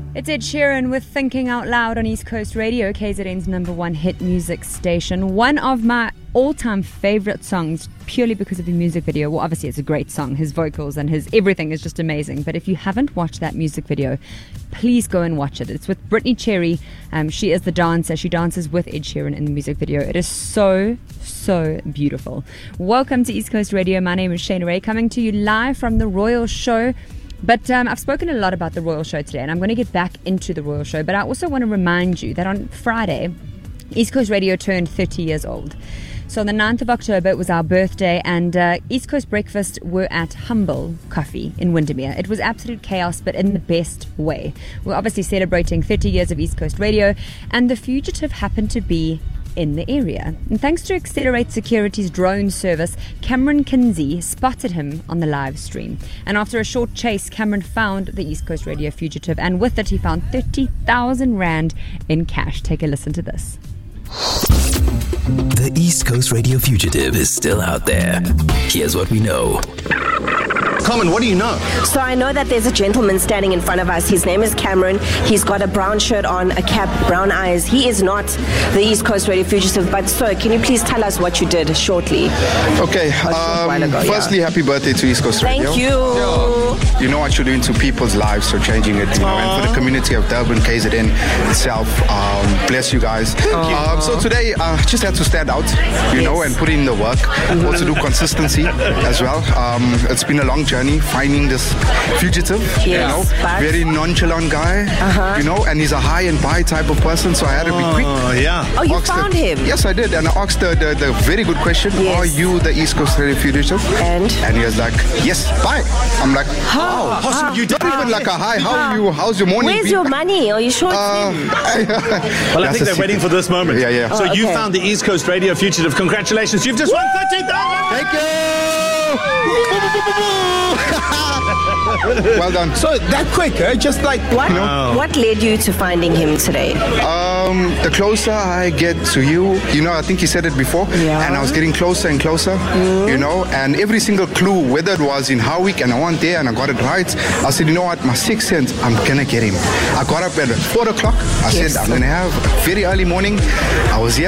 It's Ed Sheeran with Thinking Out Loud on East Coast Radio, KZN's #1 hit music station. One of my all-time favorite songs, purely because of the music video. Well, obviously it's a great song. His vocals and his everything is just amazing. But if you haven't watched that music video, please go and watch it. It's with Brittany Cherry. She is the dancer. She dances with Ed Sheeran in the music video. It is so beautiful. Welcome to East Coast Radio. My name is Shayna Ray, coming to you live from the Royal Show. But I've spoken a lot about the Royal Show today, and I'm going to get back into the Royal Show. But I also want to remind you that on Friday, East Coast Radio turned 30 years old. So on the 9th of October, it was our birthday, and East Coast Breakfast were at Humble Coffee in Windermere. It was absolute chaos, but in the best way. We're obviously celebrating 30 years of East Coast Radio, and The Fugitive happened to be in the area. And thanks to Accelerate Security's drone service, Cameron Kinsey spotted him on the live stream. And after a short chase, Cameron found the East Coast Radio fugitive, and with it he found 30,000 Rand in cash. Take a listen to this. The East Coast Radio fugitive is still out there. Here's what we know. Carmen, what do you know? So I know that there's a gentleman standing in front of us. His name is Cameron. He's got a brown shirt on, a cap, brown eyes. He is not the East Coast Radio fugitive. But sir, can you please tell us what you did shortly? Okay, firstly, happy birthday to East Coast Radio. Thank you. You know what you're doing to people's lives, so changing it, you know, and for the community of Durban, KZN itself, bless you guys. So today, just had to stand out, you know, and put in the work. Also do consistency as well. It's been a long journey finding this fugitive, you know, very nonchalant guy, you know, and he's a high and buy type of person, so I had to be quick. Oh, you found him? Yes, I did, and I asked the very good question, are you the East Coast Radio fugitive? And he was like, yes, bye. I'm like, how? You don't even like a hi, how are you? How's your morning? Where's your money? Are you sure it's him? Well, I think they're waiting for this moment. Yeah. So you found the East Coast Radio fugitive. Congratulations, you've just won 13,000. Thank you. Well done. So that quick, just like what? What led you to finding him today? The closer I get to you, you know, I think you said it before, and I was getting closer and closer, you know, and every single clue, whether it was in Howick and I went there and I got it right, I said, you know what, my sixth sense, I'm gonna get him. I got up at 4 o'clock. I said, I'm gonna have a very early morning. I was here.